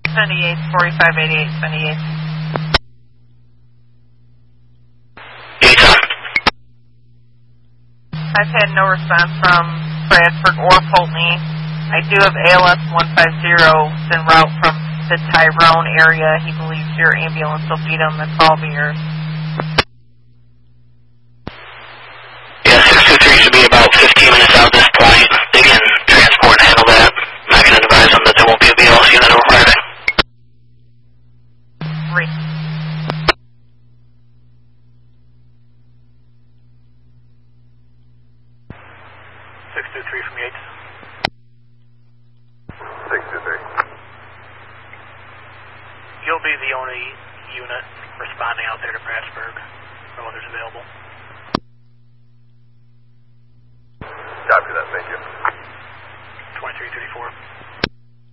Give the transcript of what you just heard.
Send Yates, 4588, send Yates. Yates on. I've had no response from Bradford or Pulteney. I do have ALS 150 en route from the Tyrone area. He believes your ambulance will beat him. The call be yours. Yeah, 623 should be about 15 minutes out at this point. They can transport and handle that. I'm not going to advise them that there won't be a BLS unit over Friday. 3. 623 from Yates. 623. You'll be the only unit responding out there to Prattsburg. No others available. Copy that, thank you.